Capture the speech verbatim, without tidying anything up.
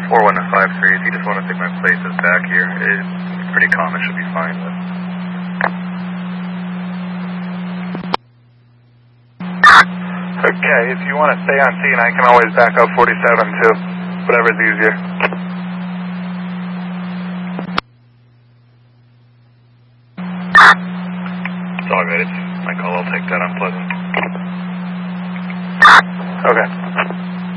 four one five three, if you just want to take my places back here, it's pretty calm, it should be fine. But... Okay, if you want to stay on scene, I can always back up forty-seven too. Whatever's easier. It's all good. It's my call. I'll take that. Unpleasant. Okay.